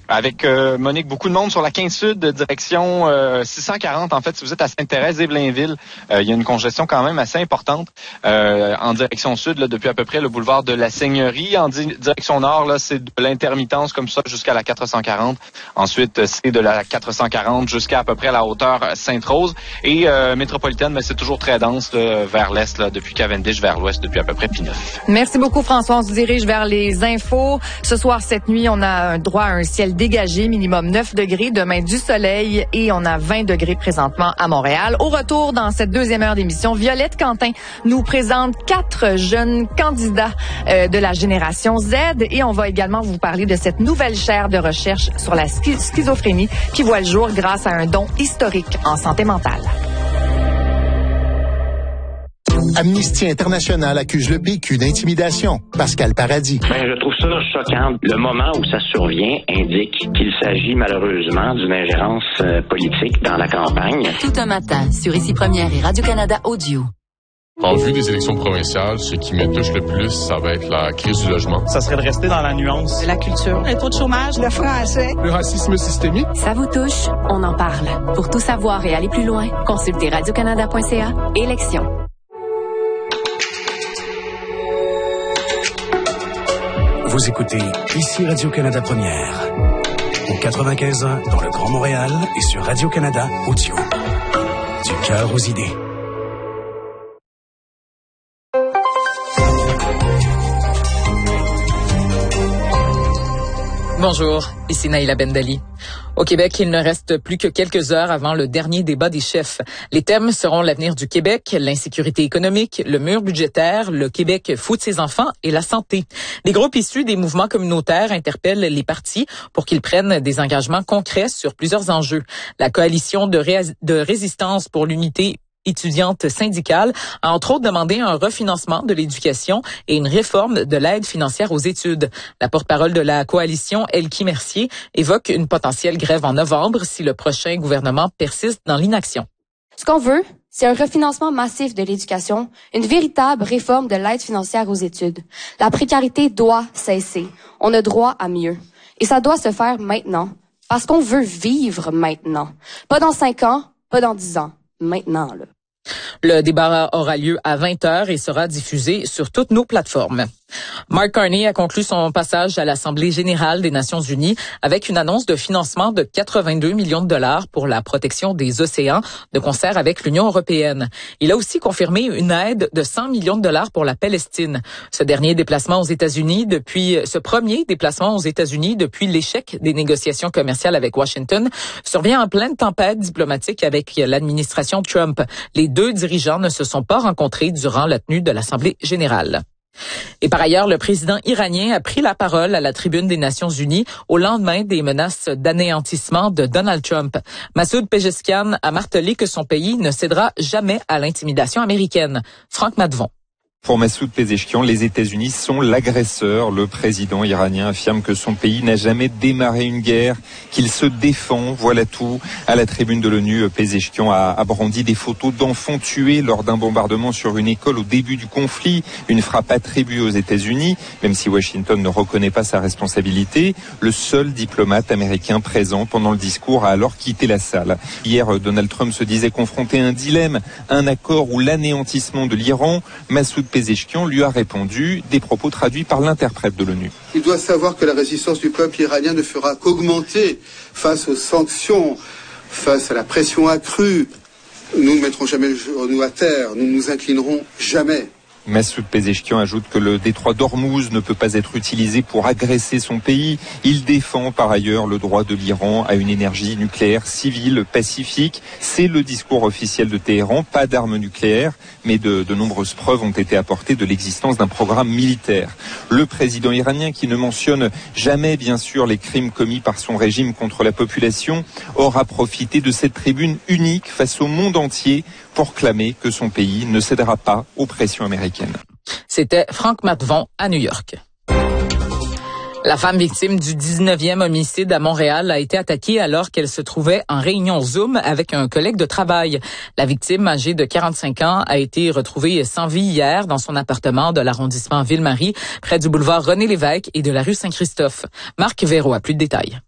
avec Monique, beaucoup de monde sur la 15 Sud, direction 640. En fait, si vous êtes à Sainte-Thérèse et Blainville, il y a une congestion quand même assez importante en direction sud, là, depuis à peu près le boulevard de la Seigneurie. En direction nord, là, c'est de l'intermittence comme ça jusqu'à la 440. Ensuite, c'est de la 440 jusqu'à peu près la hauteur Sainte-Rose. Et métropolitaine, mais c'est toujours très dense là, vers l'est, là, depuis Cavendish vers l'ouest, depuis à peu près P9. Merci beaucoup, François. On se dirige vers les infos. Ce soir, cette nuit, on a un droit à un ciel dégagé, minimum 9 degrés. Demain, du soleil et on a 20 degrés présentement à Montréal. Au retour, dans cette deuxième heure d'émission, Violette Quentin nous présente 4 jeunes candidats de la génération Z et on va également vous parler de cette nouvelle chaire de recherche sur la schizophrénie qui voit le jour grâce à un don historique en santé mentale. Amnesty International accuse le PQ d'intimidation. Pascal Paradis. Je trouve ça choquant. Le moment où ça survient indique qu'il s'agit malheureusement d'une ingérence politique dans la campagne. Tout un matin sur Ici Première et Radio-Canada Audio. En vue des élections provinciales, ce qui me touche le plus, ça va être la crise du logement. Ça serait de rester dans la nuance. La culture, le taux de chômage, le français, le racisme systémique. Ça vous touche? On en parle. Pour tout savoir et aller plus loin, consultez radiocanada.ca. Élections. Vous écoutez Ici Radio-Canada Première. Au 95.1 dans le Grand Montréal et sur Radio-Canada Audio. Du cœur aux idées. Bonjour, ici Naïla Bendali. Au Québec, il ne reste plus que quelques heures avant le dernier débat des chefs. Les thèmes seront l'avenir du Québec, l'insécurité économique, le mur budgétaire, le Québec fout de ses enfants et la santé. Des groupes issus des mouvements communautaires interpellent les partis pour qu'ils prennent des engagements concrets sur plusieurs enjeux. La coalition de résistance pour l'unité étudiante syndicale a entre autres demandé un refinancement de l'éducation et une réforme de l'aide financière aux études. La porte-parole de la coalition, Elkie Mercier, évoque une potentielle grève en novembre si le prochain gouvernement persiste dans l'inaction. Ce qu'on veut, c'est un refinancement massif de l'éducation, une véritable réforme de l'aide financière aux études. La précarité doit cesser. On a droit à mieux. Et ça doit se faire maintenant. Parce qu'on veut vivre maintenant. Pas dans 5 ans, pas dans 10 ans. Maintenant, là. Le débat aura lieu à 20h et sera diffusé sur toutes nos plateformes. Mark Carney a conclu son passage à l'Assemblée générale des Nations unies avec une annonce de financement de 82 millions de dollars pour la protection des océans de concert avec l'Union européenne. Il a aussi confirmé une aide de 100 millions de dollars pour la Palestine. Ce premier déplacement aux États-Unis depuis l'échec des négociations commerciales avec Washington survient en pleine tempête diplomatique avec l'administration Trump. Les deux dirigeants ne se sont pas rencontrés durant la tenue de l'Assemblée générale. Et par ailleurs, le président iranien a pris la parole à la tribune des Nations unies au lendemain des menaces d'anéantissement de Donald Trump. Massoud Pezeshkian a martelé que son pays ne cédera jamais à l'intimidation américaine. Franck Madvon. Pour Massoud Pezeshkian, les États-Unis sont l'agresseur. Le président iranien affirme que son pays n'a jamais démarré une guerre, qu'il se défend. Voilà tout. À la tribune de l'ONU, Pezeshkian a brandi des photos d'enfants tués lors d'un bombardement sur une école au début du conflit. Une frappe attribuée aux États-Unis, même si Washington ne reconnaît pas sa responsabilité. Le seul diplomate américain présent pendant le discours a alors quitté la salle. Hier, Donald Trump se disait confronté à un dilemme, un accord ou l'anéantissement de l'Iran. Massoud Pezeshkian lui a répondu, des propos traduits par l'interprète de l'ONU. Il doit savoir que la résistance du peuple iranien ne fera qu'augmenter face aux sanctions, face à la pression accrue. Nous ne mettrons jamais le genou à terre, nous ne nous inclinerons jamais. Massoud Pezeshkian ajoute que le détroit d'Ormuz ne peut pas être utilisé pour agresser son pays. Il défend par ailleurs le droit de l'Iran à une énergie nucléaire civile pacifique. C'est le discours officiel de Téhéran, pas d'armes nucléaires, mais de nombreuses preuves ont été apportées de l'existence d'un programme militaire. Le président iranien, qui ne mentionne jamais bien sûr les crimes commis par son régime contre la population, aura profité de cette tribune unique face au monde entier pour clamer que son pays ne cédera pas aux pressions américaines. C'était Franck Madvon à New York. La femme victime du 19e homicide à Montréal a été attaquée alors qu'elle se trouvait en réunion Zoom avec un collègue de travail. La victime, âgée de 45 ans, a été retrouvée sans vie hier dans son appartement de l'arrondissement Ville-Marie, près du boulevard René-Lévesque et de la rue Saint-Christophe. Marc Véro a plus de détails.